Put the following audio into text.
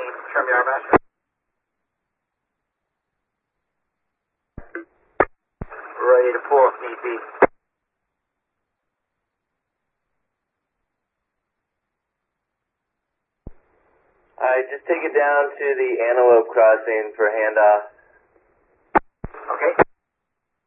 trim yard master. Ready to pull if need be. Alright, just take it down to the Antelope Crossing for handoff.